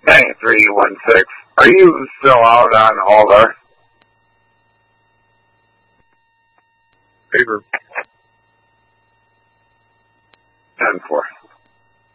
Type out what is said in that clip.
9316. Are you still out on Alder? Paper. 10-4.